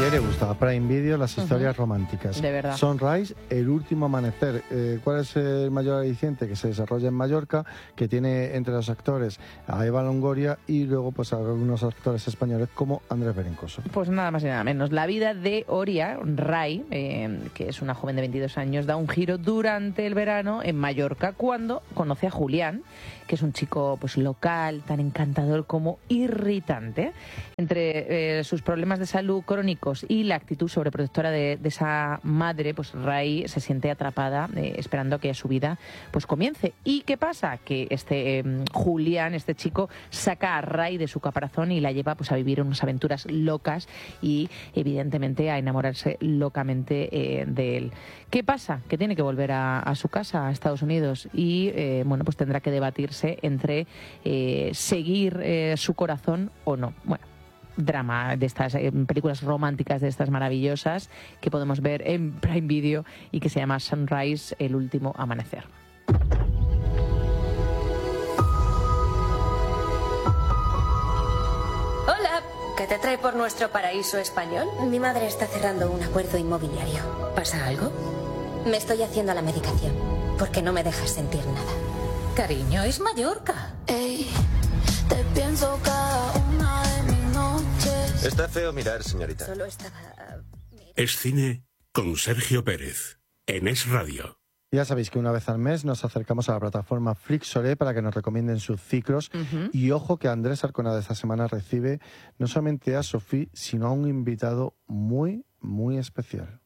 qué le gusta a Prime Video las historias románticas? De verdad. Sunrise, El último amanecer. ¿Cuál es el mayor aliciente? Que se desarrolla en Mallorca, que tiene entre los actores a Eva Longoria y luego pues a algunos actores españoles como Andrés Berencoso. Pues nada más y nada menos. La vida de Oria Rai, que es una joven de 22 años, da un giro durante el verano en Mallorca cuando conoce a Julián, que es un chico pues local, tan encantador como irritante. Entre sus problemas de salud crónicos y la actitud sobreprotectora de esa madre, pues Rai se siente atrapada esperando que su vida pues comience. ¿Y qué pasa? Que Julián, este chico, saca a Rai de su caparazón y la lleva pues a vivir unas aventuras locas y evidentemente a enamorarse locamente de él. ¿Qué pasa? Que tiene que volver a su casa, a Estados Unidos, y bueno, pues tendrá que debatirse entre seguir su corazón o no. Bueno, drama de estas películas románticas, de estas maravillosas que podemos ver en Prime Video y que se llama Sunrise, El último amanecer. Hola, ¿qué te trae por nuestro paraíso español? Mi madre está cerrando un acuerdo inmobiliario. ¿Pasa algo? Me estoy haciendo la medicación, porque no me dejas sentir nada. Cariño, es Mallorca. Ey, te pienso cada una de mis noches. Está feo mirar, señorita. Solo estaba... Es Cine con Sergio Pérez, en Es Radio. Ya sabéis que una vez al mes nos acercamos a la plataforma Flixolé para que nos recomienden sus ciclos. Y ojo que Andrés Arconada esta semana recibe no solamente a Sofía, sino a un invitado muy, muy especial.